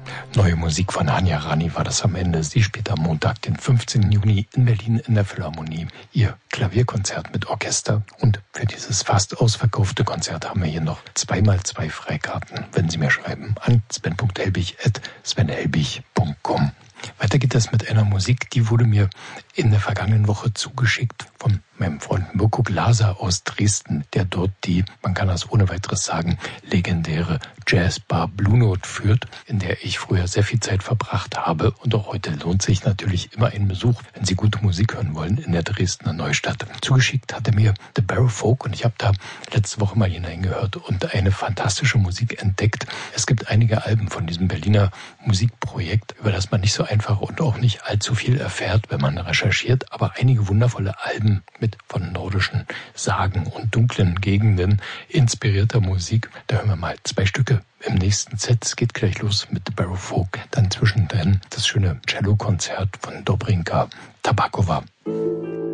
Neue Musik von Hanya Rani war das am Ende. Sie spielt am Montag, den 15. Juni in Berlin in der Philharmonie ihr Klavierkonzert mit Orchester. Und für dieses fast ausverkaufte Konzert haben wir hier noch 2x2 Freikarten, wenn Sie mir schreiben, an sven.helbig@svenhelbig.com. Weiter geht es mit einer Musik, die wurde mir in der vergangenen Woche zugeschickt von meinem Freund Mirko Glaser aus Dresden, der dort die, man kann das ohne weiteres sagen, legendäre Jazzbar Blue Note führt, in der ich früher sehr viel Zeit verbracht habe. Und auch heute lohnt sich natürlich immer ein Besuch, wenn Sie gute Musik hören wollen, in der Dresdner Neustadt. Zugeschickt hat er mir The Barrow Folk und ich habe da letzte Woche mal hineingehört und eine fantastische Musik entdeckt. Es gibt einige Alben von diesem Berliner Musikprojekt, über das man nicht so einfach und auch nicht allzu viel erfährt, wenn man recherchiert, aber einige wundervolle Alben mit von nordischen Sagen und dunklen Gegenden inspirierter Musik. Da hören wir mal 2 Stücke im nächsten Set. Es geht gleich los mit The Barrow Folk, dann zwischendrin das schöne Cello-Konzert von Dobrinka Tabakova.